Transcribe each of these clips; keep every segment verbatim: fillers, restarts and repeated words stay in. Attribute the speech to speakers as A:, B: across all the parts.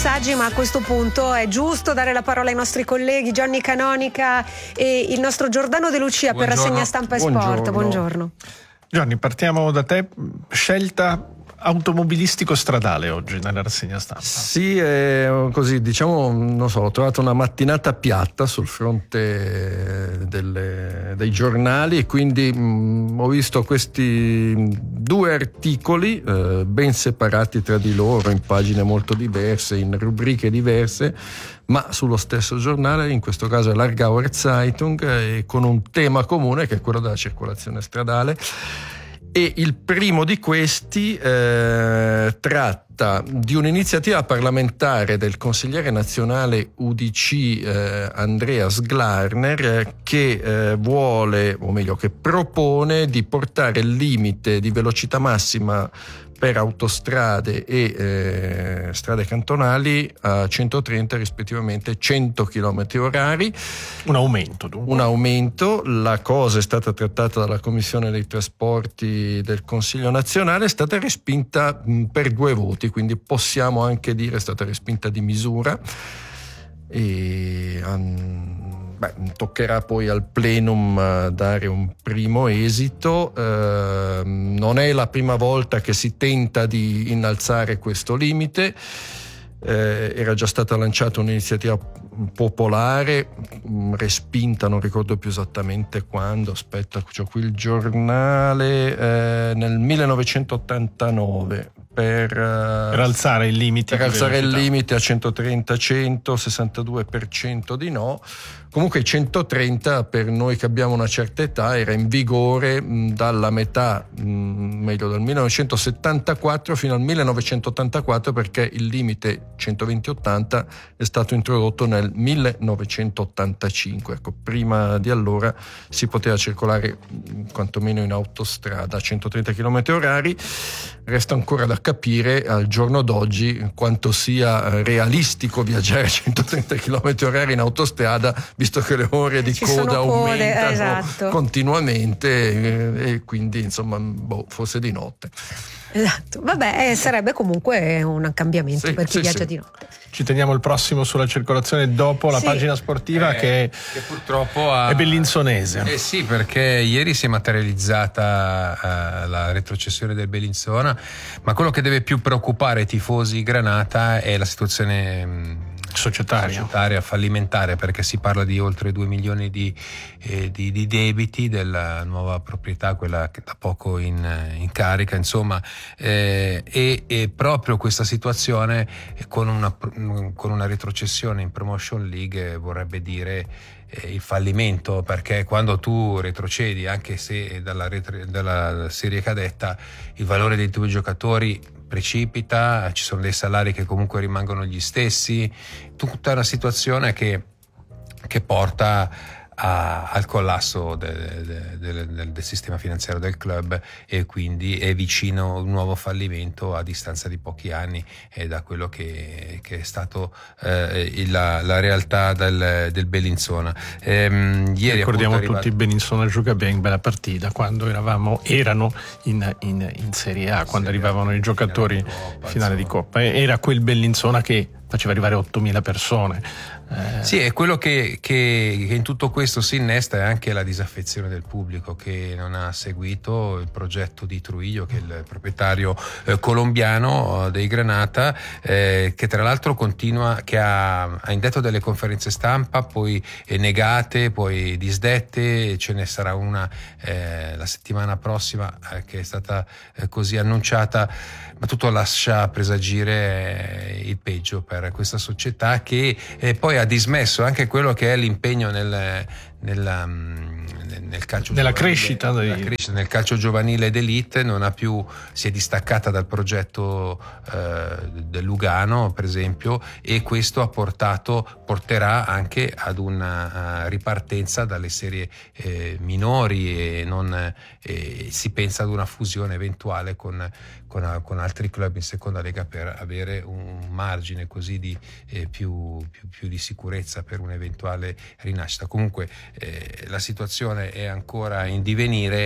A: messaggi, ma a questo punto è giusto dare la parola ai nostri colleghi Johnny Canonica e il nostro Giordano De Lucia. Buongiorno. Per rassegna stampa e
B: Buongiorno.
A: sport. Buongiorno.
B: Johnny, partiamo da te. Scelta automobilistico stradale oggi nella rassegna stampa.
C: Sì, è così, diciamo, non so, ho trovato una mattinata piatta sul fronte delle, dei giornali e quindi mh, ho visto questi due articoli eh, ben separati tra di loro, in pagine molto diverse, in rubriche diverse, ma sullo stesso giornale, in questo caso è l'Aargauer Zeitung, e con un tema comune che è quello della circolazione stradale. E il primo di questi eh, tratta di un'iniziativa parlamentare del consigliere nazionale U D C eh, Andreas Glarner eh, che eh, vuole, o meglio che propone di portare il limite di velocità massima per autostrade e eh, strade cantonali a centotrenta rispettivamente cento chilometri orari.
B: Un aumento dunque.
C: Un aumento, la cosa è stata trattata dalla Commissione dei Trasporti del Consiglio nazionale, è stata respinta mh, per due voti, quindi possiamo anche dire è stata respinta di misura. E um, beh, toccherà poi al plenum uh, dare un primo esito. Uh, non è la prima volta che si tenta di innalzare questo limite. Eh, era già stata lanciata un'iniziativa popolare, mh, respinta, non ricordo più esattamente quando, aspetta, c'ho qui il giornale, eh, nel millenovecentottantanove per, uh,
B: per alzare il limite
C: per alzare il limite a centotrenta cento, sessantadue per cento di no. Comunque centotrenta per noi che abbiamo una certa età era in vigore mh, dalla metà, mh, meglio dal millenovecentosettantaquattro fino al millenovecentottantaquattro, perché il limite centoventi ottanta è stato introdotto nel millenovecentottantacinque. Ecco, prima di allora si poteva circolare mh, quantomeno in autostrada a centotrenta chilometri orari. Resta ancora da capire al giorno d'oggi quanto sia realistico viaggiare a centotrenta chilometri orari in autostrada, visto che le ore di
A: Ci
C: coda aumentano
A: esatto.
C: continuamente e, e quindi insomma boh, forse di notte.
A: Esatto, vabbè, eh, sarebbe comunque un cambiamento
C: Sì,
A: per chi
C: sì,
A: viaggia
C: sì.
A: di notte.
B: Ci teniamo il prossimo sulla circolazione dopo la
A: Sì.
B: pagina sportiva,
D: Eh,
B: che,
D: che purtroppo ha...
B: è bellinzonese.
D: Eh sì, perché ieri si è materializzata uh, la retrocessione del Bellinzona, ma quello che deve più preoccupare i tifosi granata è la situazione mh,
B: Societaria.
D: societaria fallimentare, perché si parla di oltre due milioni di, eh, di, di debiti della nuova proprietà, quella che da poco in, in carica, insomma, eh, e, e proprio questa situazione eh, con una, con una retrocessione in Promotion League eh, vorrebbe dire eh, il fallimento, perché quando tu retrocedi, anche se dalla, retro, dalla serie cadetta, il valore dei tuoi giocatori precipita, ci sono dei salari che comunque rimangono gli stessi, tutta una situazione che, che porta a, al collasso de, de, de, del, del sistema finanziario del club, e quindi è vicino un nuovo fallimento a distanza di pochi anni eh, da quello che, che è stato eh, la, la realtà del, del Bellinzona. Ehm, ieri
B: ricordiamo
D: appunto
B: tutti,
D: arrivato...
B: Bellinzona gioca ben bella partita quando eravamo erano in, in, in Serie A, quando
D: Serie
B: arrivavano
D: A,
B: i giocatori
D: finale di Coppa,
B: finale di
D: insomma.
B: Coppa, era quel Bellinzona che faceva arrivare ottomila persone. Eh,
D: Sì, è quello che, che, che in tutto questo si innesta è anche la disaffezione del pubblico, che non ha seguito il progetto di Trujillo, che è il proprietario eh, colombiano eh, dei Granata, eh, che tra l'altro continua, che ha, ha indetto delle conferenze stampa, poi eh, negate, poi disdette. Ce ne sarà una eh, la settimana prossima eh, che è stata eh, così annunciata, ma tutto lascia presagire eh, il peggio per questa società, che eh, poi ha dismesso anche quello che è l'impegno nel, nella, nel calcio
B: nella
D: giovanile,
B: crescita,
D: nella
B: dei...
D: crescita nel calcio giovanile ed elite. Non ha più, si è distaccata dal progetto eh, del Lugano, per esempio, e questo ha portato porterà anche ad una uh, ripartenza dalle serie eh, minori, e non eh, si pensa ad una fusione eventuale con, con, con altri club in seconda lega, per avere un margine così di eh, più, più, più di sicurezza per un'eventuale rinascita. Comunque eh, la situazione è ancora in divenire,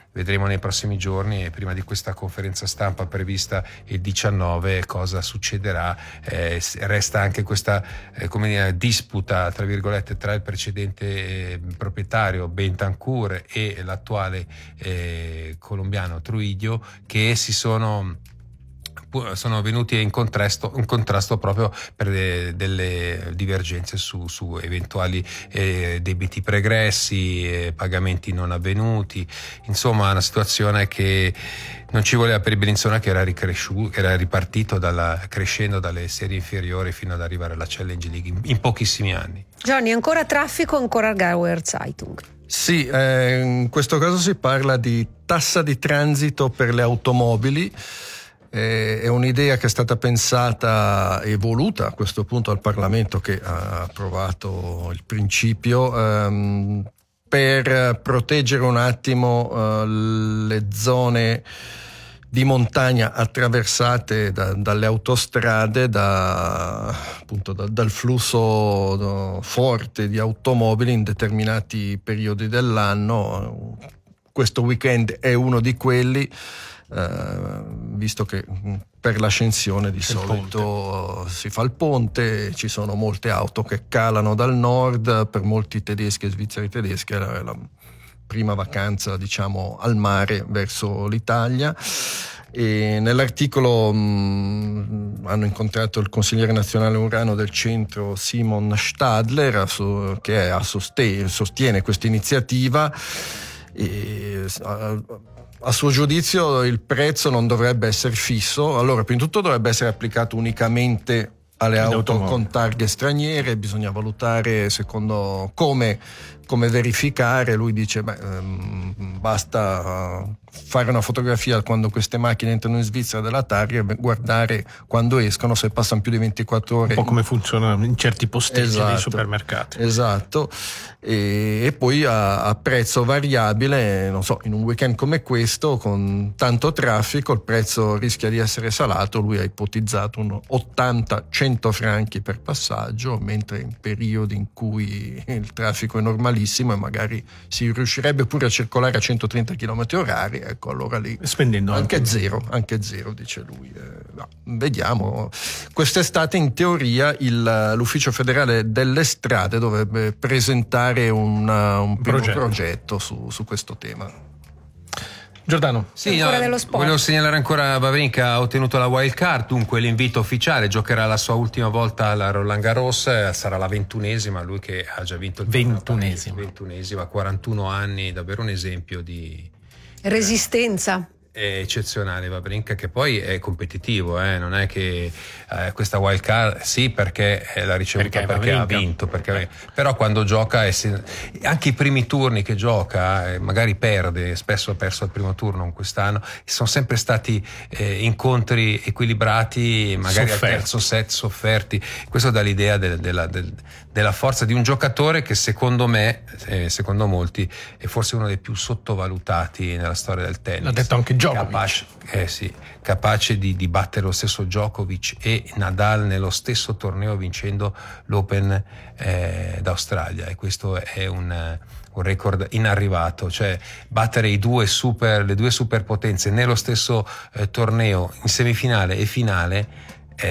D: vedremo nei prossimi giorni e prima di questa conferenza stampa prevista il diciannove cosa succederà. Eh, resta anche questa eh, come dire, disputa tra virgolette tra il precedente eh, proprietario Bentancur e l'attuale eh, colombiano Trujillo, che si sono sono venuti in contrasto, in contrasto proprio per de, delle divergenze su, su eventuali eh, debiti pregressi, eh, pagamenti non avvenuti, insomma una situazione che non ci voleva per il Bellinzona, che era ricresciuto, che era ripartito dalla, crescendo dalle serie inferiori fino ad arrivare alla Challenge League in, in pochissimi anni.
A: Johnny, ancora traffico, ancora Gauer Zeitung?
C: Sì, eh, in questo caso si parla di tassa di transito per le automobili. È un'idea che è stata pensata e voluta a questo punto al Parlamento, che ha approvato il principio, ehm, per proteggere un attimo eh, le zone di montagna attraversate da, dalle autostrade, da, appunto da, dal flusso no, forte di automobili in determinati periodi dell'anno. Questo weekend è uno di quelli. Uh, visto che per l'ascensione di solito si fa il ponte, ci sono molte auto che calano dal nord, per molti tedeschi e svizzeri tedeschi è la, la prima vacanza, diciamo, al mare verso l'Italia. E nell'articolo mh, hanno incontrato il consigliere nazionale Urano del centro Simon Stadler, a so, che è a soste- sostiene questa iniziativa e a, A suo giudizio il prezzo non dovrebbe essere fisso. Allora, prima di tutto dovrebbe essere applicato unicamente alle auto con targhe straniere, bisogna valutare secondo come, come verificare. Lui dice beh, basta fare una fotografia quando queste macchine entrano in Svizzera della targa e guardare quando escono, se passano più di ventiquattro ore.
B: Un po' come funziona in certi posteggi
C: esatto,
B: dei supermercati.
C: Esatto. E, e poi a, a prezzo variabile, non so, in un weekend come questo con tanto traffico il prezzo rischia di essere salato. Lui ha ipotizzato un ottanta cento franchi per passaggio, mentre in periodi in cui il traffico è normalissimo e magari si riuscirebbe pure a circolare a centotrenta chilometri orari, ecco, allora lì
B: spendendo
C: anche,
B: anche
C: zero, anche zero, dice lui. Eh, no, vediamo. Quest'estate in teoria il, l'Ufficio Federale delle Strade dovrebbe presentare una, un primo progetto, progetto su, su questo tema.
B: Giordano.
D: Sì, no, volevo segnalare ancora Wawrinka ha ottenuto la wild card, dunque l'invito ufficiale, giocherà la sua ultima volta alla Roland Garros, sarà la ventunesima, lui che ha già vinto il
B: ventunesima,
D: ventunesima, quarantuno anni, davvero un esempio di
A: resistenza.
D: È eccezionale Wawrinka, che poi è competitivo, eh? Non è che eh, questa wild card sì perché l'ha ricevuta perché, perché ha vinto, perché, però quando gioca è sen- anche i primi turni che gioca eh, magari perde, spesso ha perso al primo turno quest'anno, sono sempre stati eh, incontri equilibrati, magari sofferti. Al terzo set sofferti. Questo dà l'idea de- de- de- de- della forza di un giocatore che secondo me, eh, secondo molti, è forse uno dei più sottovalutati nella storia del tennis.
B: L'ha detto anche Djokovic.
D: Capace, eh sì, capace di, di battere lo stesso Djokovic e Nadal nello stesso torneo vincendo l'Open eh, d'Australia, e questo è un, un record inarrivato, cioè battere i due super, le due superpotenze nello stesso eh, torneo in semifinale e finale.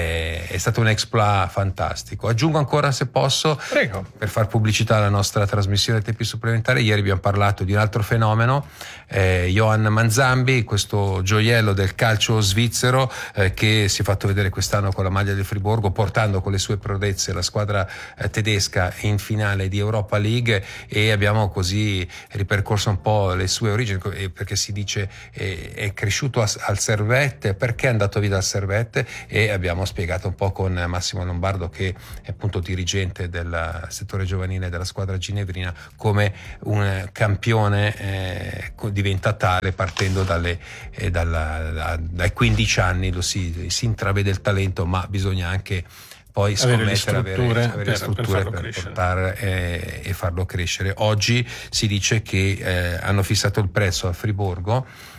D: È stato un exploit fantastico. Aggiungo ancora, se posso,
B: Prego.
D: Per far pubblicità alla nostra trasmissione Tempi Supplementari, ieri abbiamo parlato di un altro fenomeno, eh, Johan Manzambi, questo gioiello del calcio svizzero eh, che si è fatto vedere quest'anno con la maglia del Friburgo, portando con le sue prodezze la squadra eh, tedesca in finale di Europa League, e abbiamo così ripercorso un po' le sue origini, perché si dice eh, è cresciuto a, al Servette, perché è andato via dal Servette, e abbiamo spiegato un po' con Massimo Lombardo, che è appunto dirigente del settore giovanile della squadra ginevrina, come un campione eh, diventa tale partendo dalle, eh, dalla, da, dai quindici anni. Lo si, si intravede il talento, ma bisogna anche poi scommettere, avere le strutture, avere, avere per, le strutture per, per portare eh, e farlo crescere. Oggi si dice che eh, hanno fissato il prezzo al Friburgo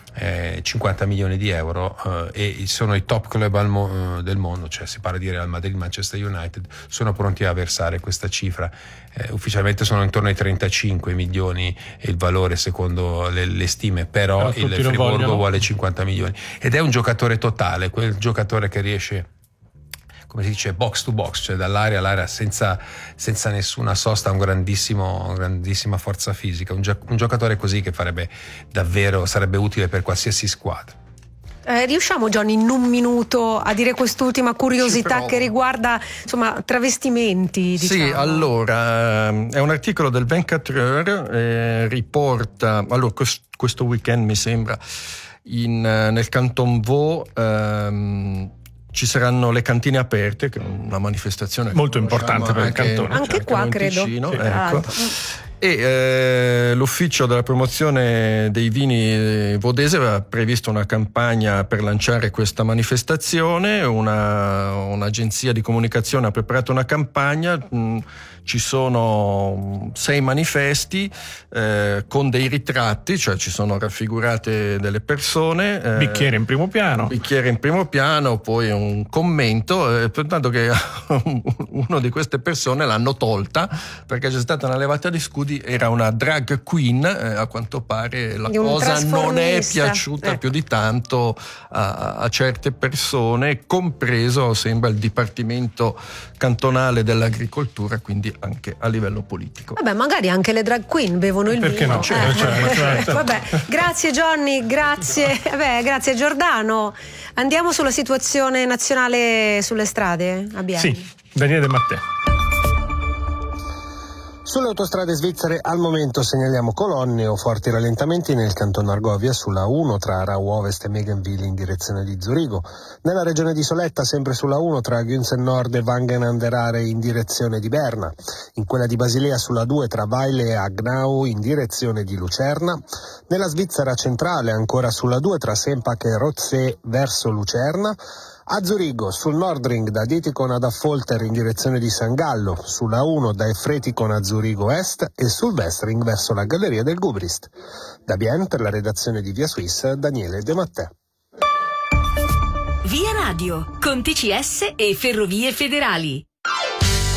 D: eh, cinquanta milioni di euro eh, e sono i top club al mo- del mondo, cioè si parla di Real Madrid, Manchester United, sono pronti a versare questa cifra. Eh, ufficialmente sono intorno ai trentacinque milioni il valore secondo le, le stime, però il Friburgo vogliono. vuole cinquanta milioni ed è un giocatore totale, quel giocatore che riesce, come si dice, box to box, cioè dall'area all'area senza, senza nessuna sosta, un grandissimo, grandissima forza fisica, un, gio- un giocatore così che farebbe davvero, sarebbe utile per qualsiasi squadra.
A: Eh, riusciamo, Johnny, in un minuto a dire quest'ultima curiosità che riguarda, insomma, travestimenti, diciamo.
C: Sì, allora, è un articolo del ventiquattro Heures, eh, riporta, allora questo weekend mi sembra in, nel Canton Vaud ehm, ci saranno le cantine aperte, che è una manifestazione
B: molto importante per il cantone.
A: Anche
C: cioè,
A: qua
C: anche
A: credo.
C: Ticino,
A: sì,
C: ecco. E eh, l'ufficio della promozione dei vini vodese aveva previsto una campagna per lanciare questa manifestazione, una, un'agenzia di comunicazione ha preparato una campagna, mh, ci sono sei manifesti eh, con dei ritratti, cioè ci sono raffigurate delle persone. Eh,
B: bicchiere in primo piano.
C: Bicchiere in primo piano, poi un commento, eh, pertanto che uno di queste persone l'hanno tolta perché c'è stata una levata di scudi, era una drag queen, eh, a quanto pare la cosa non è piaciuta eh. più di tanto a, a certe persone, compreso sembra il Dipartimento Cantonale dell'Agricoltura, quindi anche a livello politico.
A: Vabbè, magari anche le drag queen bevono il
B: Perché
A: vino.
B: no? Certo,
A: eh.
B: certo, certo.
A: Vabbè, grazie Johnny, grazie. Vabbè, grazie Giordano. Andiamo sulla situazione nazionale sulle strade? Abbiamo.
B: Sì, Daniele De Matteo.
E: Sulle autostrade svizzere al momento segnaliamo colonne o forti rallentamenti nel canton Argovia sulla uno tra Arau Ovest e Megenville in direzione di Zurigo. Nella regione di Soletta sempre sulla uno tra Günzen Nord e Wangen an der Aare in direzione di Berna. In quella di Basilea sulla due tra Weile e Agnau in direzione di Lucerna. Nella Svizzera centrale ancora sulla due tra Sempach e Rothsee verso Lucerna. A Zurigo, sul Nordring da Dietikon ad Affolter in direzione di San Gallo, sulla uno da Efretikon a Zurigo Est e sul Westring verso la Galleria del Gubrist. Da Bienne per la redazione di Via Swiss, Daniele De Matteo.
F: Via Radio, con T C S e Ferrovie Federali.